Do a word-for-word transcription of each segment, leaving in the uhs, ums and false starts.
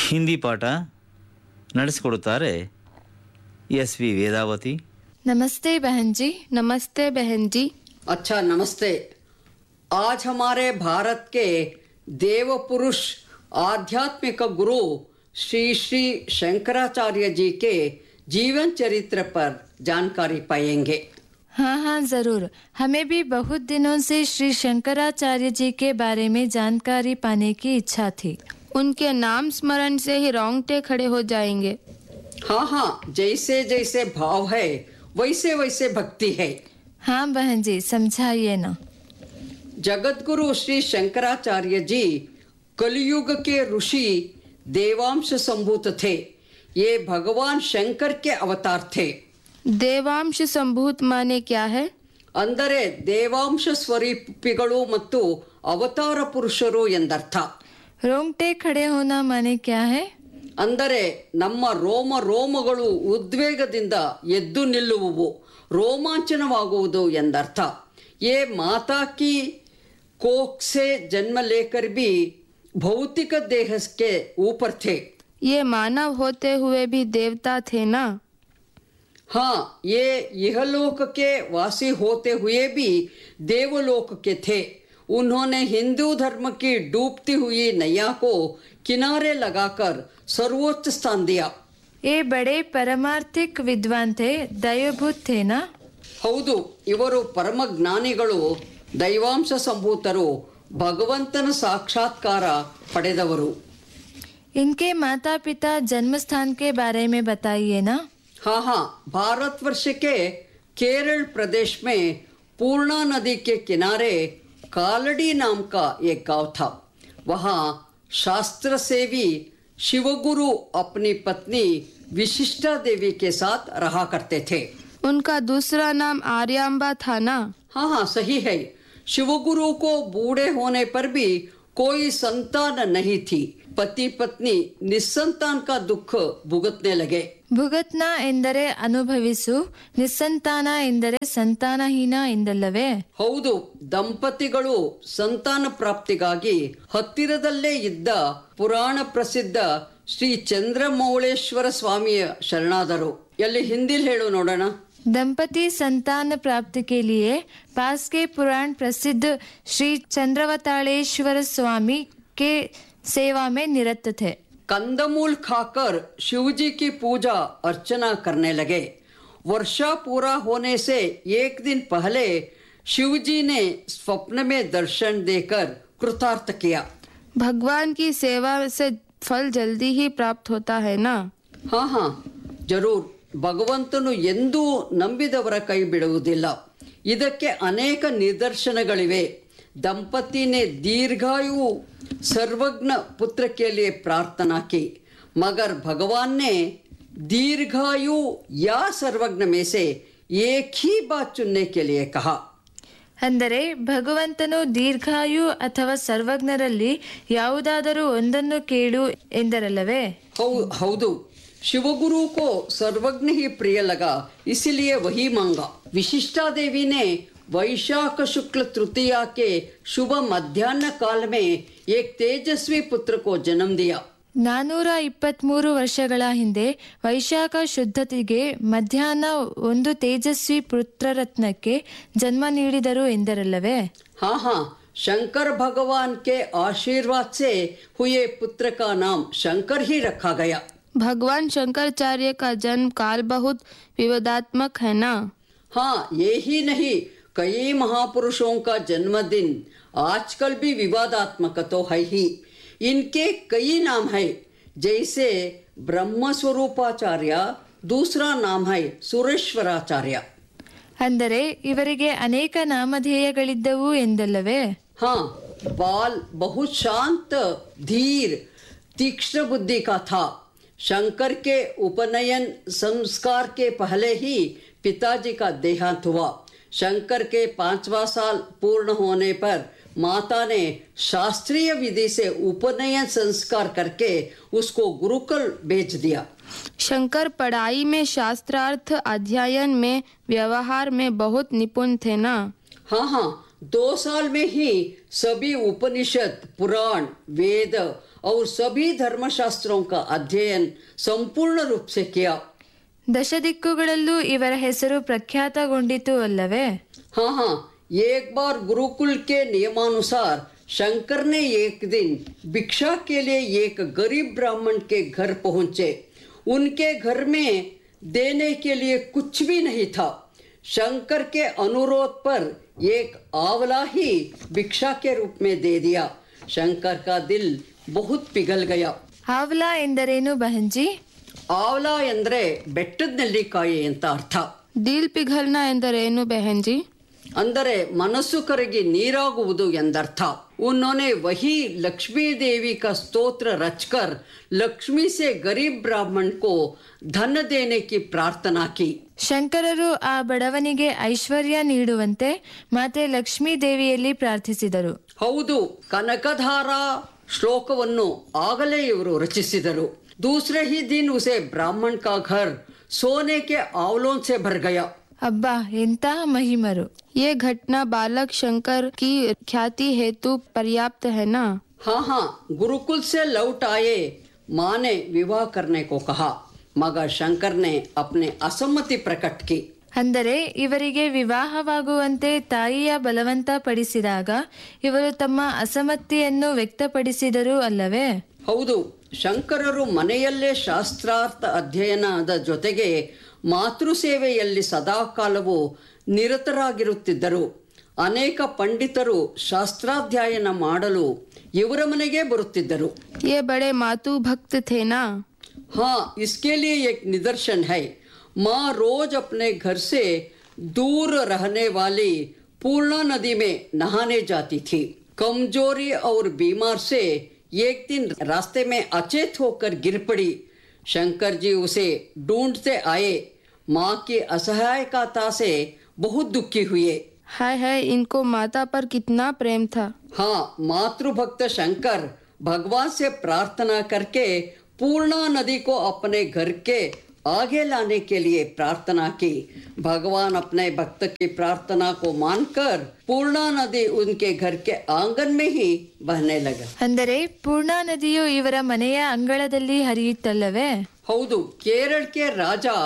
ಹಿಂದಿ ಪಾಠ ನಡೆಸಿಕೊಡುತ್ತಾರೆ S V Vedavathi. नमस्ते बहन जी. नमस्ते बहन जी. अच्छा नमस्ते. आज हमारे भारत के देव पुरुष आध्यात्मिक गुरु श्री श्री शंकराचार्य जी के जीवन चरित्र पर जानकारी पाएंगे. हाँ हाँ जरूर. हमें भी बहुत दिनों से श्री शंकराचार्य जी के बारे में जानकारी पाने की इच्छा थी. उनके नाम स्मरण से ही रोंगटे खड़े हो जाएंगे. हाँ हाँ, जैसे जैसे भाव है वैसे वैसे भक्ति है. हाँ बहन जी, समझाइए ना. जगत गुरु श्री शंकराचार्य जी कलयुग के ऋषि देवांश संभूत थे. ये भगवान शंकर के अवतार थे. ದೇವಾಂಶ ಸಂಭೂತ್ ಮಾನೆ ಕ್ಯಾ ಹೈ? ಅಂದರೆ ದೇವಾಂಶ ಸ್ವರೂಪಿಗಳು ಮತ್ತು ಅವತಾರ ಪುರುಷರು ಎಂದರ್ಥ. रोंगटे खड़े होना माने क्या है? ಅಂದರೆ ನಮ್ಮ ರೋಮ ರೋಮಗಳು ಉದ್ವೇಗದಿಂದ ಎದ್ದು ನಿಲ್ಲುವುವು, ರೋಮಾಂಚನವಾಗುವುದು ಎಂದರ್ಥ. ಯೇ ಮಾತಾ ಕಿ कोख से जन्म लेकर भी भौतिक देह के ऊपर थे. ये मानव होते हुए भी देवता थे ना? हाँ, ये इहलोक के वासी होते हुए भी देवलोक के थे. उन्होंने हिंदू धर्म की डूबती हुई नैया को किनारे लगाकर सर्वोच्च स्थान दिया. ये बड़े परमार्थिक विद्वान थे, दयाभूत थे ना? ಹೌದು, ಇವರು ಪರಮ ಜ್ಞಾನಿಗಳು, ದೈವಾಂಶ ಸಂಭೂತರು, ಭಗವಂತನ ಸಾಕ್ಷಾತ್ಕಾರ ಪಡೆದವರು. इनके माता पिता जन्म स्थान के बारे में बताइए ना. हाँ हाँ, भारतवर्ष के केरल प्रदेश में पूर्णा नदी के किनारे कालड़ी नाम का एक गांव था. वहाँ शास्त्र सेवी शिवगुरु अपनी पत्नी विशिष्टा देवी के साथ रहा करते थे. उनका दूसरा नाम आर्यांबा था ना? हाँ हाँ सही है. शिवगुरु को बूढ़े होने पर भी कोई संतान नहीं थी. पति पत्नी निस्संतान का दुख भुगतने लगे. ಭುಗತ್ನ ಎಂದರೆ ಅನುಭವಿಸು, ನಿಸ್ಸಂತಾನ ಎಂದರೆ ಸಂತಾನಹೀನ ಎಂದಲ್ಲವೇ? ಹೌದು, ದಂಪತಿಗಳು ಸಂತಾನ ಪ್ರಾಪ್ತಿಗಾಗಿ ಹತ್ತಿರದಲ್ಲೇ ಇದ್ದ ಪುರಾಣ ಪ್ರಸಿದ್ಧ ಶ್ರೀ ಚಂದ್ರಮೌಳೇಶ್ವರ ಸ್ವಾಮಿಯ ಶರಣಾದರು. ಎಲ್ಲಿ ಹಿಂದಿಲ್ ಹೇಳು ನೋಡೋಣ. दंपति संतान प्राप्ति के लिए पास के पुराण प्रसिद्ध श्री चंद्रवतालेश्वर स्वामी के सेवा में निरत थे. कंदमूल खाकर शिवजी की पूजा अर्चना करने लगे. वर्षा पूरा होने से एक दिन पहले शिवजी ने स्वप्न में दर्शन देकर कृतार्थ किया. भगवान की सेवा से फल जल्दी ही प्राप्त होता है ना? हाँ हाँ जरूर. ಭಗವಂತನು ಎಂದೂ ನಂಬಿದವರ ಕೈ ಬಿಡುವುದಿಲ್ಲ. ಇದಕ್ಕೆ ಅನೇಕ ನಿದರ್ಶನಗಳಿವೆ. दंपति ने दीर्घायु सर्वज्ञ पुत्र के लिए प्रार्थना की, मगर भगवान ने दीर्घायु या सर्वज्ञ में से एक ही बात चुनने के लिए कहा. ಅಂದರೆ ಭಗವಂತನು ದೀರ್ಘಾಯು ಅಥವಾ ಸರ್ವಜ್ಞರಲ್ಲಿ ಯಾವುದಾದರೂ ಒಂದನ್ನು ಕೇಳು ಎಂದರಲ್ಲವೇ? ಹೌದು. शिवगुरु को सर्वज्ञ ही प्रिय लगा, इसलिए वही मांगा. विशिष्टा देवी ने वैशाख शुक्ल तृतीया के शुभ मध्याह्न काल में एक तेजस्वी पुत्र को जन्म दिया. ನಾನೂರ ಇಪ್ಪತ್ಮೂರು ವರ್ಷಗಳ ಹಿಂದೆ ವೈಶಾಖ ಶುದ್ಧತೆಗೆ ಮಧ್ಯಾಹ್ನ ಒಂದು ತೇಜಸ್ವಿ ಪುತ್ರರತ್ನಕ್ಕೆ ಜನ್ಮ ನೀಡಿದರು ಎಂದರಲ್ಲವೇ? हाँ हाँ, शंकर भगवान के आशीर्वाद से हुए पुत्र का नाम शंकर ही रखा गया. भगवान शंकराचार्य का जन्म काल बहुत विवादात्मक है ना? हाँ, ये ही नहीं, कई महापुरुषों का जन्मदिन आजकल भी विवादात्मक तो है ही. इनके कई नाम है, जैसे ब्रह्म स्वरूपाचार्य, दूसरा नाम है सुरेश्वराचार्य. ಅಂದರೆ ಇವರಿಗೆ ಅನೇಕ ನಾಮಧೇಯಗಳಿದ್ದವು ಎಂದಲ್ಲವೇ? हाँ, बाल बहुत शांत, धीर, तीक्ष्ण बुद्धि का था. शंकर के उपनयन संस्कार के पहले ही पिताजी का देहांत हुआ. शंकर के पांचवा साल पूर्ण होने पर माता ने शास्त्रीय विधि से उपनयन संस्कार करके उसको गुरुकुल भेज दिया. शंकर पढ़ाई में, शास्त्रार्थ अध्ययन में, व्यवहार में बहुत निपुण थे ना? हाँ हाँ, दो साल में ही सभी उपनिषद, पुराण, वेद और सभी धर्मशास्त्रों का अध्ययन संपूर्ण रूप से किया। ದಶದಿಕ್ಕುಗಳಲ್ಲೂ ಇವರ ಹೆಸರು ಪ್ರಖ್ಯಾತಗೊಂಡಿತು ಅಲ್ಲವೇ? हाँ हाँ, एक बार गुरुकुल के नियमानुसार शंकर ने एक दिन भिक्षा के लिए एक गरीब ब्राह्मण के घर पहुंचे। उनके घर में देने के लिए कुछ भी नहीं था। शंकर के अनुरोध पर एक आंवला ही भिक्षा के रूप में दे दिया। शंकर का दिल बहुत पिघल गया। ಆವ್ಲಾ ಎಂದರೇನು ಬಹಂಜಿ? ಆವಲ ಎಂದ್ರೆ ಬೆಟ್ಟದ ನೆಲ್ಲಿಕಾಯಿ ಅಂತ ಅರ್ಥ. ದಿಲ್ ಪಿಘಲ್ನಾ ಎಂದರೇನು ಬೆಹನ್ಜಿ? ಅಂದರೆ ಮನಸ್ಸು ಕರಗಿ ನೀರಾಗುವುದು ಎಂದರ್ಥ. उन्होंने वही लक्ष्मी देवी का स्तोत्र रचकर लक्ष्मी से गरीब ब्राह्मण को धन देने की प्रार्थना की. ಶಂಕರರು ಆ ಬಡವನಿಗೆ ಐಶ್ವರ್ಯ ನೀಡುವಂತೆ ಮಾತೆ ಲಕ್ಷ್ಮೀ ದೇವಿಯಲ್ಲಿ ಪ್ರಾರ್ಥಿಸಿದರು. ಹೌದು, ಕನಕಧಾರ ಶ್ಲೋಕವನ್ನು ಆಗಲೇ ಇವರು ರಚಿಸಿದರು. दूसरे ही दिन उसे ब्राह्मण का घर सोने के आंवलों से भर गया. ಅಬ್ಬಾ, ಎಂತಹ ಮಹಿಮರು! ये घटना बालक शंकर की ख्याति हेतु पर्याप्त है ना? हाँ हाँ, गुरुकुल से लौट आए माँ ने विवाह करने को कहा, मगर शंकर ने अपने असम्मति प्रकट की. ಅಂದರೆ ಇವರಿಗೆ ವಿವಾಹವಾಗುವಂತೆ ತಾಯಿಯ ಬಲವಂತ ಪಡಿಸಿದಾಗ ಇವರು ತಮ್ಮ ಅಸಮ್ಮತಿಯನ್ನು ವ್ಯಕ್ತಪಡಿಸಿದರು ಅಲ್ಲವೇ? ಹೌದು, ಶಂಕರರು ಮನೆಯಲ್ಲೇ ಶಾಸ್ತ್ರಾರ್ಥ ಅಧ್ಯಯನದ ಜೊತೆಗೆ ಮಾತೃ ಸೇವೆಯಲ್ಲಿ ಸದಾಕಾಲವೂ ನಿರತರಾಗಿರುತ್ತಿದ್ದರು. ಅನೇಕ ಪಂಡಿತರು ಶಾಸ್ತ್ರಾಧ್ಯಯನ ಮಾಡಲು ಇವರ ಮನೆಗೆ ಬರುತ್ತಿದ್ದರು. ये बड़े मातु भक्त थे ना? हाँ, इसके लिए एक निदर्शन है. माँ रोज अपने घर से दूर रहने वाली पूर्णा नदी में नहाने जाती थी. कमजोरी और बीमार से एक दिन रास्ते में अचेत होकर गिर पड़ी. शंकर जी उसे ढूंढते आए. माँ की असहायता से बहुत दुखी हुए. हाय हाय, इनको माता पर कितना प्रेम था. हाँ, मातृभक्त शंकर भगवान से प्रार्थना करके पूर्णा नदी को अपने घर के आगे लाने के लिए प्रार्थना की. भगवान अपने भक्त की प्रार्थना को मानकर पूर्णा नदी उनके घर के आंगन में ही बहने लगा. ಅಂದರೆ ಪೂರ್ಣಾ ನದಿಯು ಇವರ ಮನೆಯ ಅಂಗಳದಲ್ಲಿ ಹರಿಯುತ್ತಲ್ಲವೇ? हौदू, केरल के राजा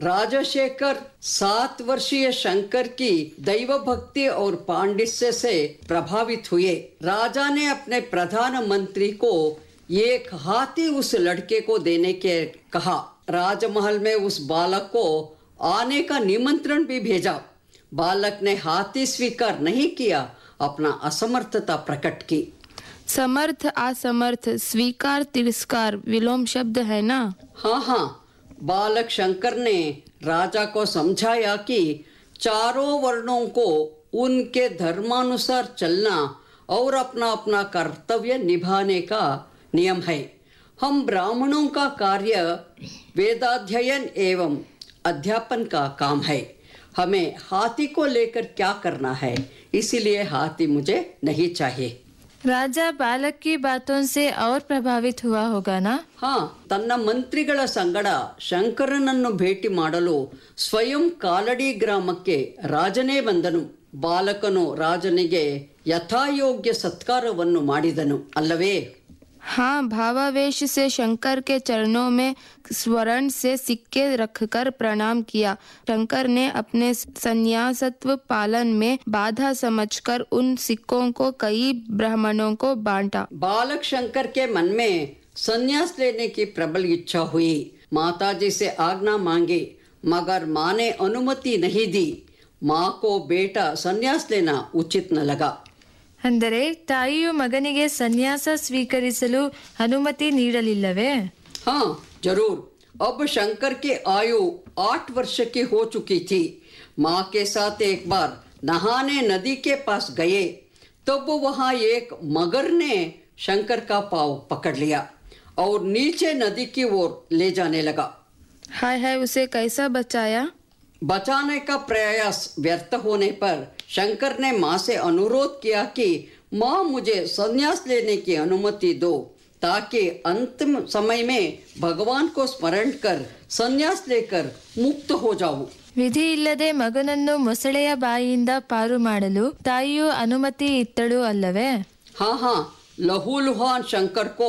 राजशेखर सात वर्षीय शंकर की दैव भक्ति और पांडित्य से प्रभावित हुए. राजा ने अपने प्रधानमंत्री को एक हाथी उस लड़के को देने के कहा. राजमहल में उस बालक को आने का निमंत्रण भी भेजा. बालक ने हाथी स्वीकार नहीं किया, अपना असमर्थता प्रकट की. समर्थ असमर्थ, स्वीकार तिरस्कार विलोम शब्द है ना? हाँ हाँ, बालक शंकर ने राजा को समझाया कि चारों वर्णों को उनके धर्मानुसार चलना और अपना अपना कर्तव्य निभाने का नियम है. हम ब्राह्मणों का कार्य वेदाध्ययन एवं अध्यापन का काम है. हमें हाथी को लेकर क्या करना है, इसीलिए हाथी मुझे नहीं चाहिए. ರಾಜ ಬಾಲಕ್ ಕಿ ಬಾತೋನ್ ಸೆ ಔರ್ ಪ್ರಭಾವಿತ್ ಹುವಾ ಹೋಗಾ ನಾ? ಹಾ, ತನ್ನ ಮಂತ್ರಿಗಳ ಸಂಗಡ ಶಂಕರನನ್ನು ಭೇಟಿ ಮಾಡಲು ಸ್ವಯಂ ಕಾಲಡಿ ಗ್ರಾಮಕ್ಕೆ ರಾಜನೇ ಬಂದನು. ಬಾಲಕನು ರಾಜನಿಗೆ ಯಥಾಯೋಗ್ಯ ಸತ್ಕಾರವನ್ನು ಮಾಡಿದನು ಅಲ್ಲವೇ? हाँ, भावावेश से शंकर के चरणों में स्वर्ण से सिक्के रखकर प्रणाम किया. शंकर ने अपने संन्यासत्व पालन में बाधा समझकर उन सिक्कों को कई ब्राह्मणों को बांटा. बालक शंकर के मन में संन्यास लेने की प्रबल इच्छा हुई. माताजी से आज्ञा मांगी, मगर माँ ने अनुमति नहीं दी. माँ को बेटा संन्यास लेना उचित न लगा. ಅಂದರೆ ತಾಯಿಯು ಮಗನಿಗೆ ಸನ್ಯಾಸ ಸ್ವೀಕರಿಸಲು ಅನುಮತಿ ನೀಡಲಿಲ್ಲವೇ? हाँ जरूर. अब शंकर की आयु आठ वर्ष की हो चुकी थी. माँ के साथ एक बार नहाने नदी के पास गए, तब वहाँ एक मगर ने शंकर का पाँव पकड़ लिया और नीचे नदी की ओर ले जाने लगा. हाय हाय, उसे कैसा बचाया? बचाने का प्रयास व्यर्थ होने पर शंकर ने माँ से अनुरोध किया कि माँ मुझे संन्यास लेने की अनुमति दो, ताकि अंतिम समय में भगवान को स्मरण कर संन्यास लेकर मुक्त हो जाऊं. ವಿಧಿ ಇಲ್ಲದೆ ಮಗನನ್ನು ಮೊಸಳೆಯ ಬಾಯಿಯಿಂದ ಪಾರು ಮಾಡಲು ತಾಯಿಯು ಅನುಮತಿ ಇತ್ತಳು ಅಲ್ಲವೇ? हाँ हाँ, लहूलुहान शंकर को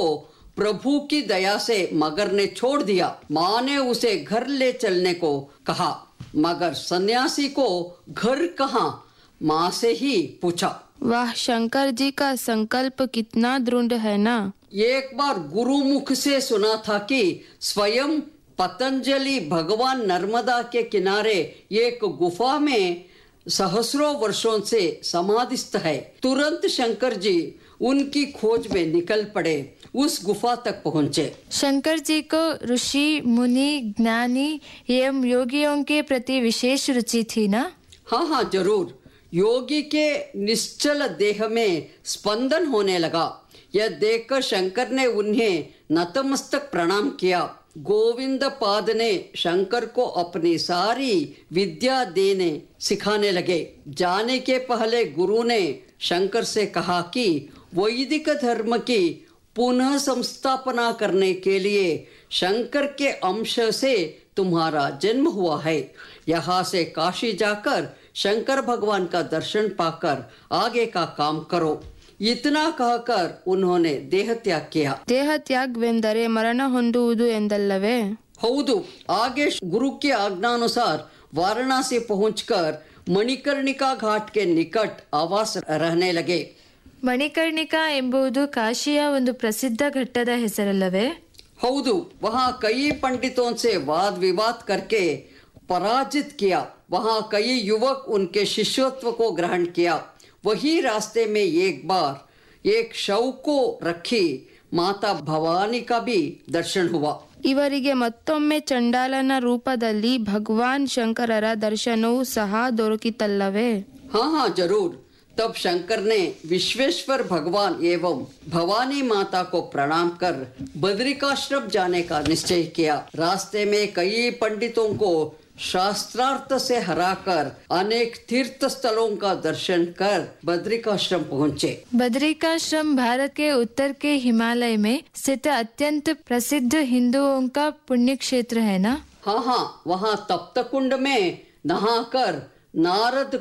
प्रभु की दया से मगर ने छोड़ दिया। माँ ने उसे घर ले चलने को कहा, मगर सन्यासी को घर कहाँ, माँ से ही पूछा। वाह, शंकर जी का संकल्प कितना दृढ़ है ना। एक बार गुरु मुख से सुना था कि स्वयं पतंजलि भगवान नर्मदा के किनारे एक गुफा में सहस्रों वर्षों से समाधिस्थ है। तुरंत शंकर जी उनकी खोज में निकल पड़े, उस गुफा तक पहुँचे। शंकर जी को ऋषि मुनि ज्ञानी एवं योगियों के प्रति विशेष रुचि थी ना। हाँ हाँ जरूर। योगी के निश्चल देह में स्पंदन होने लगा। यह देखकर शंकर ने उन्हें नतमस्तक प्रणाम किया। गोविंद पाद ने शंकर को अपनी सारी विद्या देने सिखाने लगे। जाने के पहले गुरु ने शंकर से कहा कि वैदिक धर्म की पुनः संस्थापना करने के लिए शंकर के अंश से तुम्हारा जन्म हुआ है। यहाँ से काशी जाकर शंकर भगवान का दर्शन पाकर आगे का काम करो। इतना कहकर उन्होंने देह त्याग किया। ದೇಹ ತ್ಯಾಗವೆಂದರೆ ಮರಣ ಹೊಂದುವುದು ಎಂದಲ್ಲವೇ? ಹೌದು। आगे गुरु के आज्ञानुसार वाराणसी पहुंचकर मणिकर्णिका घाट के निकट आवास रहने लगे। ಮಣಿಕರ್ಣಿಕಾ ಎಂಬುದು ಕಾಶಿಯ ಒಂದು ಪ್ರಸಿದ್ಧ ಘಟ್ಟದ ಹೆಸರಲ್ಲವೇ? हौदू। वहाँ कई पंडितों से वाद विवाद करके पराजित किया। वहाँ कई युवक उनके शिष्यत्व को ग्रहण किया। वही रास्ते में एक बार एक शव को रखी माता भवानी का भी दर्शन हुआ। ಇವರಿಗೆ ಮತ್ತೊಮ್ಮೆ ಚಂಡಾಲನ ರೂಪದಲ್ಲಿ ಭಗವಾನ್ ಶಂಕರರ ದರ್ಶನವೂ ಸಹ ದೊರಕಿತಲ್ಲವೇ? हाँ हाँ जरूर। तब शंकर ने विश्वेश्वर भगवान एवं भवानी माता को प्रणाम कर बद्रिकाश्रम जाने का निश्चय किया। रास्ते में कई पंडितों को शास्त्रार्थ से हराकर अनेक तीर्थ स्थलों का दर्शन कर बद्रिकाश्रम पहुँचे। बद्रिकाश्रम भारत के उत्तर के हिमालय में स्थित अत्यंत प्रसिद्ध हिंदुओं का पुण्य क्षेत्र है ना। हाँ हाँ। वहाँ तप्त कुंड में नहाकर नारद